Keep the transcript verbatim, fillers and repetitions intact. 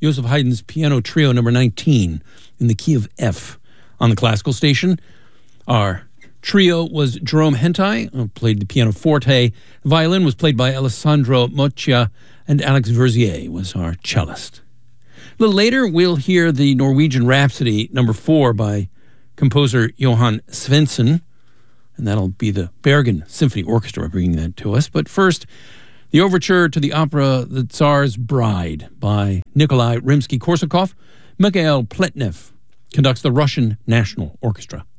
Joseph Haydn's Piano Trio number nineteen in the key of F. On the classical station, our trio was Jerome Hentai, who played the piano forte. The violin was played by Alessandro Moccia, and Alex Verzier was our cellist. A little later, we'll hear the Norwegian Rhapsody number four by composer Johan Svensson, and that'll be the Bergen Symphony Orchestra bringing that to us. But first, the overture to the opera The Tsar's Bride by Nikolai Rimsky-Korsakov. Mikhail Pletnev conducts the Russian National Orchestra.